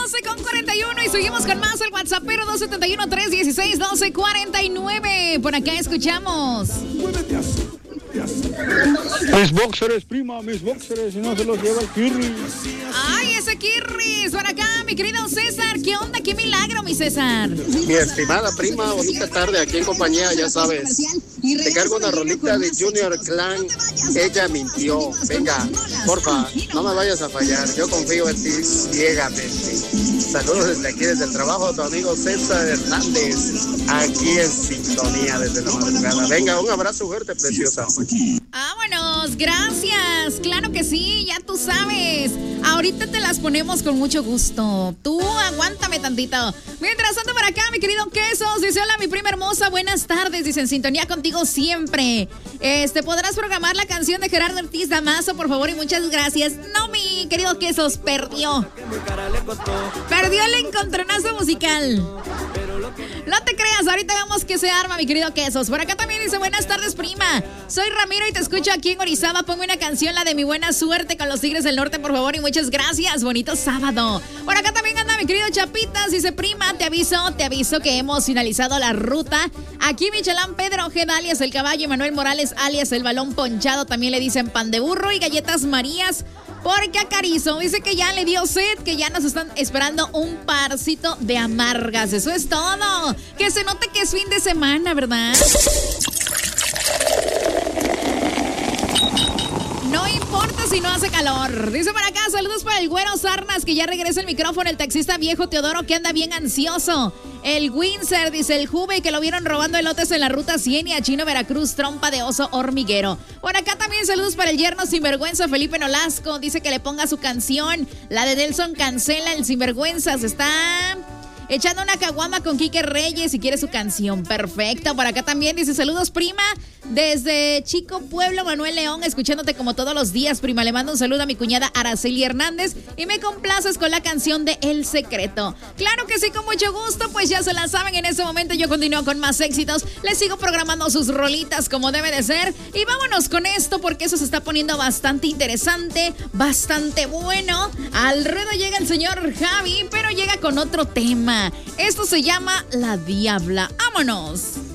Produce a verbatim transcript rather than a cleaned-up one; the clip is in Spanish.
doce con cuarenta y uno y seguimos con más el WhatsApp, pero dos siete uno, tres uno seis, doce cuarenta y nueve. Por acá escuchamos. Mis boxers, prima, mis boxers, si no se los lleva el Kirri. Ay, ese Kirri. Por acá, mi querido César. ¿Qué onda? ¿Qué milagro, mi César? Mi estimada prima, bonita tarde aquí en compañía, ya sabes. Te cargo una rolita de Junior Clan. Ella mintió. Venga, porfa, no me vayas a fallar. Yo confío en ti ciegamente. Saludos desde aquí, desde el trabajo, tu amigo César Hernández. Aquí en sintonía desde la madrugada. Venga, un abrazo fuerte, preciosa. Vámonos, gracias. Claro que sí, ya tú sabes. Ahorita te las ponemos con mucho gusto. Tú aguántame tantito. Mientras tanto, por acá, mi querido Quesos. Dice, hola, mi prima hermosa, buenas tardes. Dice, en sintonía contigo siempre. Este, ¿podrás programar la canción de Gerardo Ortiz Damaso, por favor? Y muchas gracias. No, mi querido Quesos, perdió. Perdió el encontronazo musical. No te creas, ahorita vemos que se arma, mi querido Quesos. Por acá también dice, buenas tardes, prima. Soy Ramiro y te escucho aquí en Orizaba. Ponme una canción, la de Mi Buena Suerte con los Tigres del Norte, por favor. Y muchas gracias, bonito sábado. Por acá también anda mi querido Chapitas. Dice, prima, te aviso, te aviso que hemos finalizado la ruta. Aquí Michelán Pedro Ojeda, alias El Caballo, Manuel Morales, alias El Balón Ponchado. También le dicen pan de burro y galletas Marías. Porque a Carizo dice que ya le dio sed, que ya nos están esperando un parcito de amargas. Eso es todo. Que se note que es fin de semana, ¿verdad? No importa si no hace calor. Dice por acá, saludos para el güero Sarnas, que ya regresa el micrófono. El taxista viejo Teodoro, que anda bien ansioso. El Windsor, dice el Juve, que lo vieron robando elotes en la ruta cien y a Chino Veracruz, trompa de oso hormiguero. Por acá también saludos para el yerno sinvergüenza Felipe Nolasco. Dice que le ponga su canción, la de Nelson Cancela, el sinvergüenza. Se está echando una caguama con Quique Reyes y quiere su canción. Perfecto. Por acá también dice, saludos, prima. Desde Chico Pueblo, Manuel León, escuchándote como todos los días, prima. Le mando un saludo a mi cuñada Araceli Hernández y me complaces con la canción de El Secreto. Claro que sí, con mucho gusto, pues ya se la saben. En este momento yo continúo con más éxitos. Les sigo programando sus rolitas como debe de ser. Y vámonos con esto porque eso se está poniendo bastante interesante, bastante bueno. Al ruedo llega el señor Javi, pero llega con otro tema. Esto se llama La Diabla. ¡Vámonos!